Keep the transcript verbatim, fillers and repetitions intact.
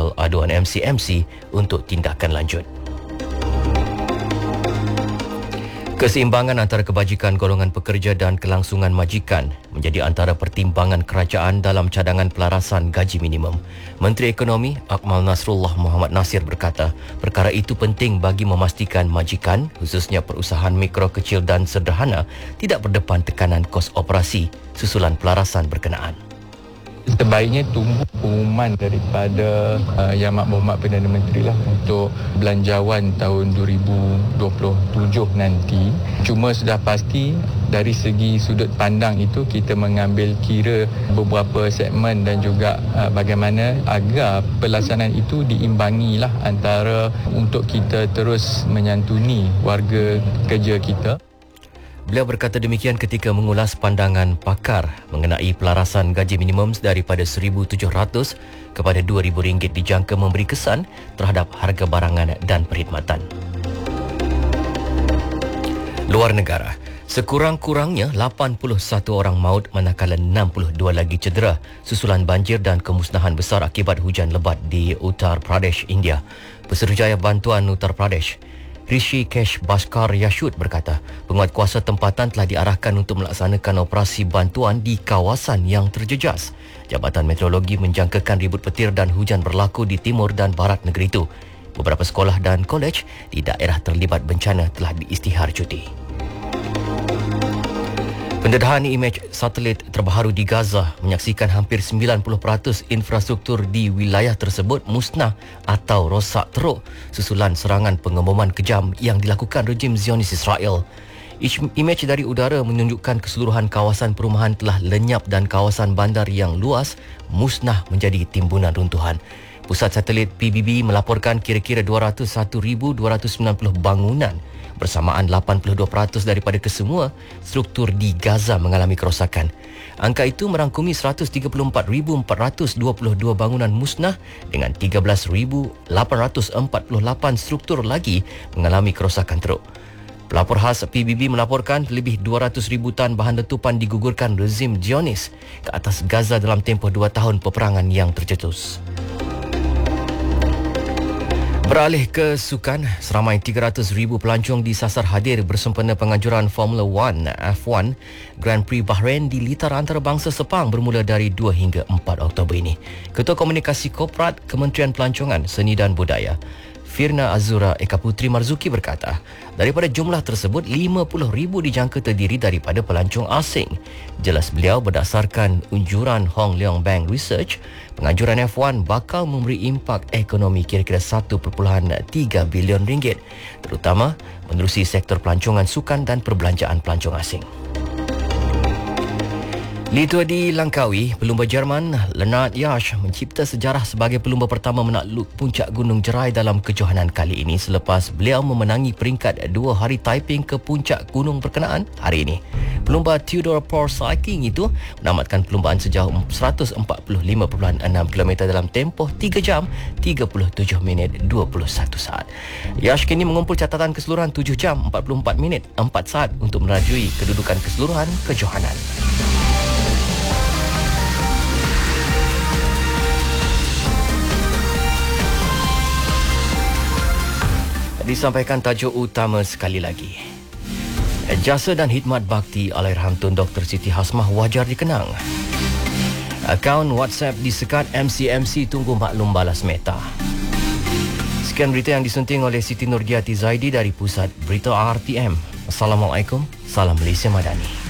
file aduan M C M C untuk tindakan lanjut. Keseimbangan antara kebajikan golongan pekerja dan kelangsungan majikan menjadi antara pertimbangan kerajaan dalam cadangan pelarasan gaji minimum. Menteri Ekonomi Akmal Nasrullah Muhammad Nasir berkata, perkara itu penting bagi memastikan majikan, khususnya perusahaan mikro, kecil dan sederhana, tidak berdepan tekanan kos operasi susulan pelarasan berkenaan. Sebaiknya tunggu pengumuman daripada uh, Yang Makberhormat Perdana Menteri lah untuk belanjawan tahun dua ribu dua puluh tujuh nanti. Cuma sudah pasti dari segi sudut pandang itu kita mengambil kira beberapa segmen dan juga uh, bagaimana agar pelaksanaan itu diimbangilah antara untuk kita terus menyantuni warga kerja kita. Beliau berkata demikian ketika mengulas pandangan pakar mengenai pelarasan gaji minimum daripada seribu tujuh ratus kepada dua ribu ringgit dijangka memberi kesan terhadap harga barangan dan perkhidmatan. Luar negara, sekurang-kurangnya lapan puluh satu orang maut manakala enam puluh dua lagi cedera susulan banjir dan kemusnahan besar akibat hujan lebat di Uttar Pradesh, India. Pesuruhjaya Bantuan Uttar Pradesh Rishikesh Bhaskar Yashud berkata, penguatkuasa tempatan telah diarahkan untuk melaksanakan operasi bantuan di kawasan yang terjejas. Jabatan Meteorologi menjangkakan ribut petir dan hujan berlaku di timur dan barat negeri itu. Beberapa sekolah dan kolej di daerah terlibat bencana telah diisytihar cuti. Pendedahan imej satelit terbaru di Gaza menyaksikan hampir sembilan puluh peratus infrastruktur di wilayah tersebut musnah atau rosak teruk susulan serangan pengeboman kejam yang dilakukan rejim Zionis Israel. Imej dari udara menunjukkan keseluruhan kawasan perumahan telah lenyap dan kawasan bandar yang luas musnah menjadi timbunan runtuhan. Pusat satelit P B B melaporkan kira-kira dua ratus satu ribu dua ratus sembilan puluh bangunan bersamaan lapan puluh dua peratus daripada kesemua struktur di Gaza mengalami kerosakan. Angka itu merangkumi seratus tiga puluh empat ribu empat ratus dua puluh dua bangunan musnah dengan tiga belas ribu lapan ratus empat puluh lapan struktur lagi mengalami kerosakan teruk. Pelapor khas P B B melaporkan lebih dua ratus ribu tan bahan letupan digugurkan rezim Zionis ke atas Gaza dalam tempoh dua tahun peperangan yang tercetus. Beralih ke sukan, seramai tiga ratus ribu pelancong disasar hadir bersempena penganjuran Formula One F one Grand Prix Bahrain di litar antarabangsa Sepang bermula dari dua hingga empat Oktober ini. Ketua Komunikasi Korporat Kementerian Pelancongan, Seni dan Budaya, Firna Azura Eka Putri Marzuki berkata, daripada jumlah tersebut, lima puluh ribu dijangka terdiri daripada pelancong asing. Jelas beliau, berdasarkan unjuran Hong Leong Bank Research, penganjuran F one bakal memberi impak ekonomi kira-kira satu perpuluhan tiga bilion ringgit, terutama menerusi sektor pelancongan sukan dan perbelanjaan pelancong asing. Litua di Langkawi, pelumba Jerman Lennart Yasch mencipta sejarah sebagai pelumba pertama menakluk puncak Gunung Jerai dalam kejohanan kali ini selepas beliau memenangi peringkat dua hari typing ke puncak gunung berkenaan hari ini. Pelumba Tudor Power Cycling itu menamatkan perlumbaan sejauh seratus empat puluh lima perpuluhan enam kilometer dalam tempoh tiga jam tiga puluh tujuh minit dua puluh satu saat. Yasch kini mengumpul catatan keseluruhan tujuh jam empat puluh empat minit empat saat untuk merajui kedudukan keseluruhan kejohanan. Disampaikan tajuk utama sekali lagi. Jasa dan khidmat bakti Allahyarham Tun Doktor Siti Hasmah wajar dikenang. Akaun WhatsApp disekat, M C M C tunggu maklum balas Meta. Sekian berita yang disunting oleh Siti Nurdiati Zaidi dari Pusat Berita R T M. Assalamualaikum, salam Malaysia Madani.